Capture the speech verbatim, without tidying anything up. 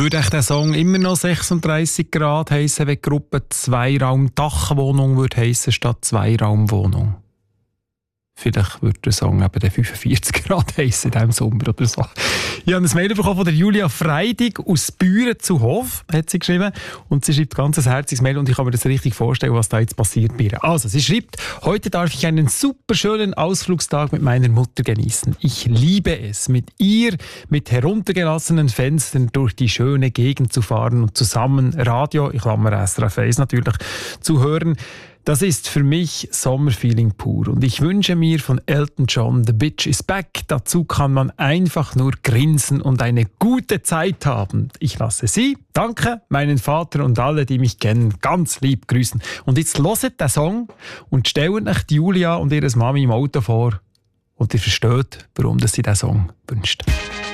Würde echt der Song immer noch sechsunddreissig Grad heissen, wenn die Gruppe Zweiraum-Dachwohnung würde heissen statt Zweiraumwohnung? Vielleicht würde der Song eben fünfundvierzig Grad heissen in diesem Sommer oder so. Ich habe ein Mail bekommen von der Julia Freidig aus Büren zu Hof, hat sie geschrieben. Und sie schreibt ganz ein herziges Mail und ich kann mir das richtig vorstellen, was da jetzt passiert bei ihr. Also, sie schreibt, heute darf ich einen super schönen Ausflugstag mit meiner Mutter genießen. Ich liebe es, mit ihr, mit heruntergelassenen Fenstern durch die schöne Gegend zu fahren und zusammen Radio, ich klammer S R F eins natürlich, zu hören. Das ist für mich Sommerfeeling pur und ich wünsche mir von Elton John The Bitch is Back. Dazu kann man einfach nur grinsen und eine gute Zeit haben. Ich lasse Sie, danke, meinen Vater und alle, die mich kennen, ganz lieb grüßen. Und jetzt hört den Song und stellt euch Julia und ihre Mami im Auto vor und ihr versteht, warum sie diesen Song wünscht.